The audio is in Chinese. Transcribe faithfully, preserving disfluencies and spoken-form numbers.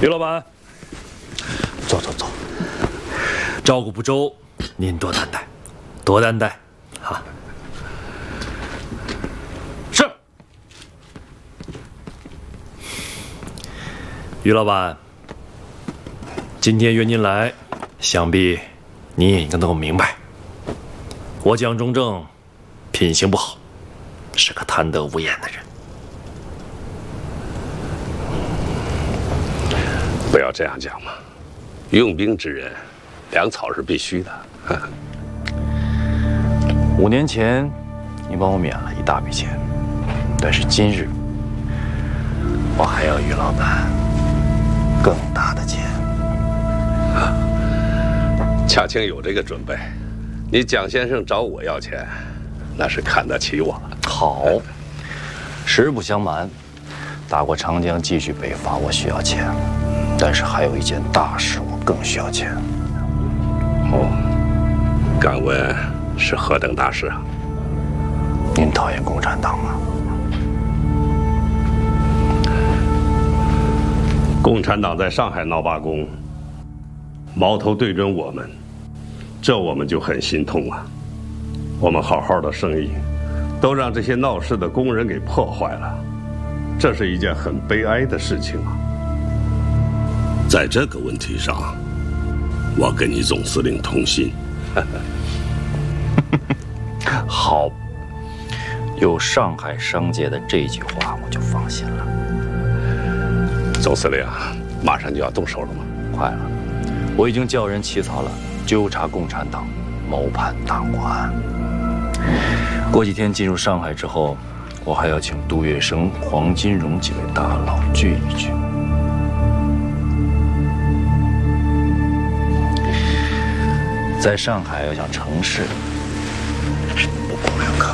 于老板，走走走，照顾不周，您多担待，多担待，哈。是。于老板，今天约您来，想必您也应该能够明白，我蒋中正品行不好，是个贪得无厌的人。 不要这样讲嘛，用兵之人，粮草是必须的。 五年前，你帮我免了一大笔钱，但是今日，我还要于老板更大的钱。 啊，恰卿有这个准备，你蒋先生找我要钱，那是看得起我了。 好，实不相瞒，打过长江，继续北伐，我需要钱。 但是还有一件大事，我更需要钱。 哦，敢问是何等大事啊？ 您讨厌共产党吗？ 共产党在上海闹罢工，矛头对准我们，这我们就很心痛啊。我们好好的生意，都让这些闹事的工人给破坏了，这是一件很悲哀的事情啊。 在这个问题上，我跟你总司令同心。 好，有上海商界的这句话，我就放心了。 总司令，马上就要动手了吗？ 快了，我已经叫人起草了纠察共产党谋叛大国案。过几天进入上海之后，我还要请杜月笙、黄金荣几位大佬聚一聚。 在上海要想成事，不光要靠